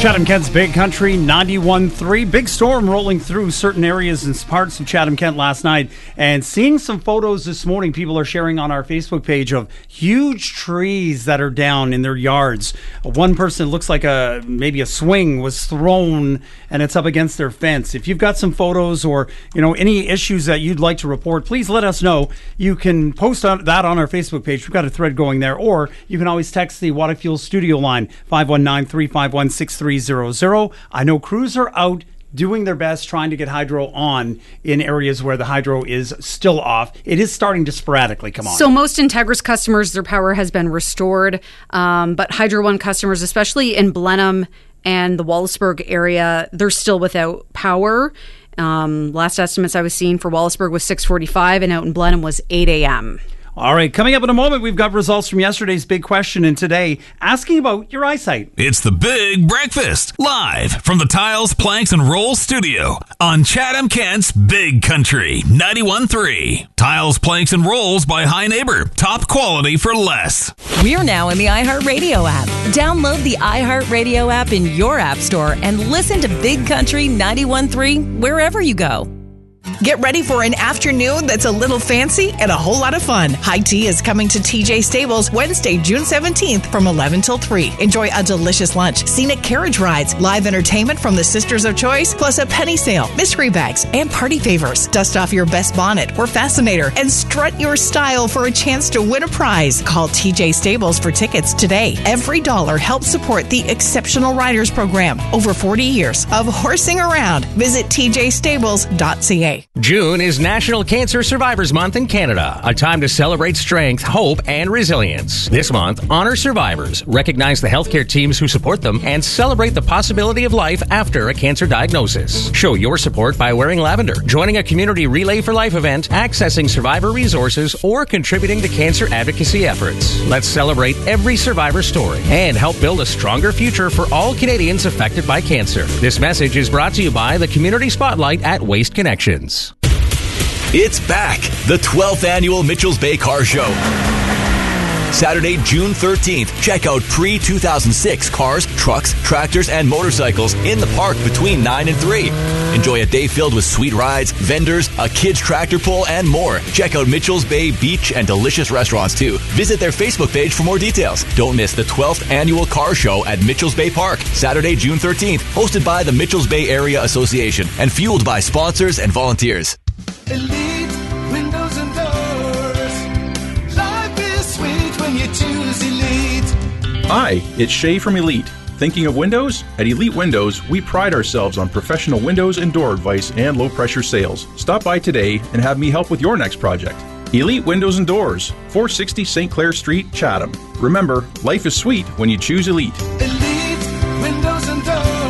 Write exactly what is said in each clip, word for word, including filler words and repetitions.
Chatham-Kent's Big Country ninety-one point three. Big storm rolling through certain areas and parts of Chatham-Kent last night. And seeing some photos this morning, people are sharing on our Facebook page of huge trees that are down in their yards. One person, looks like a maybe a swing was thrown and it's up against their fence. If you've got some photos or you know any issues that you'd like to report, please let us know. You can post on that on our Facebook page. We've got a thread going there. Or you can always text the Water Fuel studio line, five one nine, three five one, six three zero zero. I know crews are out doing their best trying to get hydro on in areas where the hydro is still off. It is starting to sporadically come on. So most Integris customers, their power has been restored. Um, but Hydro One customers, especially in Blenheim and the Wallaceburg area, they're still without power. Um, last estimates I was seeing for Wallaceburg was six forty-five and out in Blenheim was eight a.m. All right, coming up in a moment, we've got results from yesterday's big question, and today, asking about your eyesight. It's the Big Breakfast, live from the Tiles, Planks, and Rolls studio on Chatham-Kent's Big Country ninety-one point three. Tiles, Planks, and Rolls by High Neighbor. Top quality for less. We're now in the iHeartRadio app. Download the iHeartRadio app in your app store and listen to Big Country ninety-one point three wherever you go. Get ready for an afternoon that's a little fancy and a whole lot of fun. High Tea is coming to T J Stables Wednesday, June seventeenth from eleven till three. Enjoy a delicious lunch, scenic carriage rides, live entertainment from the Sisters of Choice, plus a penny sale, mystery bags, and party favors. Dust off your best bonnet or fascinator and strut your style for a chance to win a prize. Call T J Stables for tickets today. Every dollar helps support the Exceptional Riders Program. Over forty years of horsing around. Visit t j stables dot c a. June is National Cancer Survivors Month in Canada, a time to celebrate strength, hope, and resilience. This month, honor survivors, recognize the healthcare teams who support them, and celebrate the possibility of life after a cancer diagnosis. Show your support by wearing lavender, joining a community Relay for Life event, accessing survivor resources, or contributing to cancer advocacy efforts. Let's celebrate every survivor story and help build a stronger future for all Canadians affected by cancer. This message is brought to you by the Community Spotlight at Waste Connections. It's back, the twelfth annual Mitchell's Bay Car Show. Saturday, June thirteenth, check out pre two thousand six cars, trucks, tractors, and motorcycles in the park between nine and three. Enjoy a day filled with sweet rides, vendors, a kids tractor pull, and more. Check out Mitchell's Bay Beach and delicious restaurants too. Visit their Facebook page for more details. Don't miss the twelfth annual car show at Mitchell's Bay Park, Saturday, June thirteenth, hosted by the Mitchell's Bay Area Association and fueled by sponsors and volunteers. Elite Windows and Doors. Life is sweet when you choose Elite. Hi, it's Shay from Elite. Thinking of windows? At Elite Windows, we pride ourselves on professional windows and door advice and low-pressure sales. Stop by today and have me help with your next project. Elite Windows and Doors, four sixty Saint Clair Street, Chatham. Remember, life is sweet when you choose Elite. Elite Windows and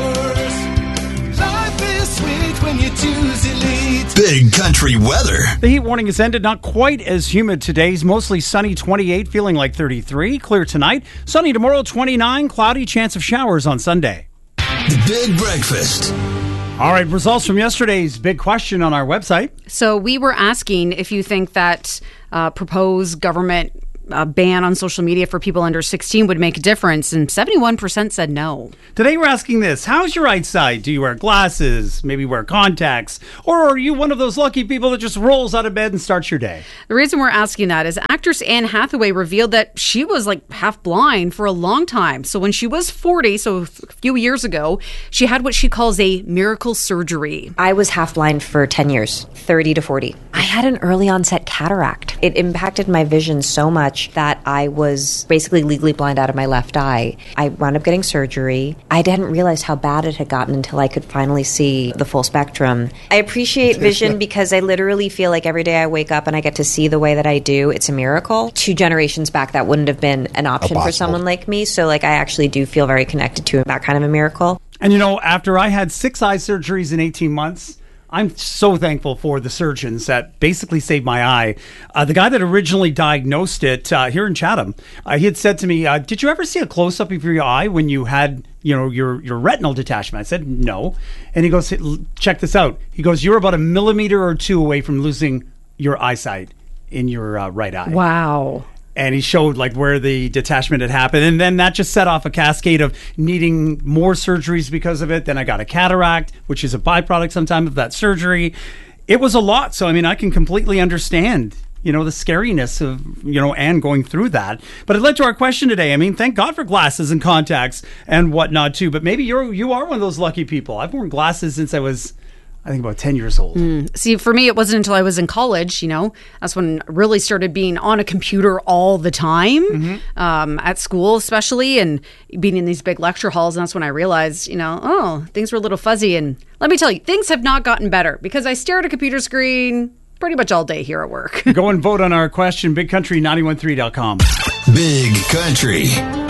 Doors. Life is sweet when you choose Elite. Big Country weather. The heat warning has ended. Not quite as humid today. It's mostly sunny, twenty-eight, feeling like thirty-three. Clear tonight. Sunny tomorrow, twenty-nine. Cloudy, chance of showers on Sunday. The Big Breakfast. All right, results from yesterday's big question on our website. So we were asking if you think that uh, proposed government uh, ban on social media for people under sixteen would make a difference, and seventy-one percent said no. Today we're asking this: how's your eyesight? Do you wear glasses? Maybe wear contacts? Or are you one of those lucky people that just rolls out of bed and starts your day? The reason we're asking that is actress Anne Hathaway revealed that she was like half blind for a long time. So when she was forty, so a few years ago, she had what she calls a miracle surgery. I was half blind for ten years, thirty to forty. I had an early onset cataract. It impacted my vision so much that I was basically legally blind out of my left eye. I wound up getting surgery. I didn't realize how bad it had gotten until I could finally see the full spectrum. I appreciate vision because I literally feel like every day I wake up and I get to see the way that I do, it's a miracle. Two generations back, that wouldn't have been an option for someone like me. So like I actually do feel very connected to that kind of a miracle. And you know, after I had six eye surgeries in eighteen months, I'm so thankful for the surgeons that basically saved my eye. Uh, the guy that originally diagnosed it uh, here in Chatham, uh, he had said to me, uh, did you ever see a close-up of your eye when you had, you know, your, your retinal detachment? I said, no. And he goes, check this out. He goes, you're about a millimeter or two away from losing your eyesight in your uh, right eye. Wow. and he showed like where the detachment had happened, and then that just set off a cascade of needing more surgeries because of it. Then I got a cataract, which is a byproduct sometimes of that surgery. It was a lot. So I mean, I can completely understand, you know, the scariness of, you know, Anne going through that. But it led to our question today. I mean, thank God for glasses and contacts and whatnot too. But maybe you're you are one of those lucky people. I've worn glasses since I was, I think, about ten years old. Mm. See, for me, it wasn't until I was in college, you know, that's when I really started being on a computer all the time, mm-hmm. um, at school especially, and being in these big lecture halls. And that's when I realized, you know, oh, things were a little fuzzy. And let me tell you, things have not gotten better because I stare at a computer screen pretty much all day here at work. Go and vote on our question, big country nine one three dot com. Big Country.